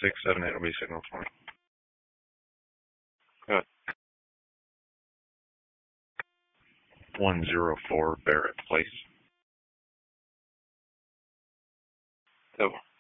678 will be signal 20. Good. 104 Barrett Place. Over.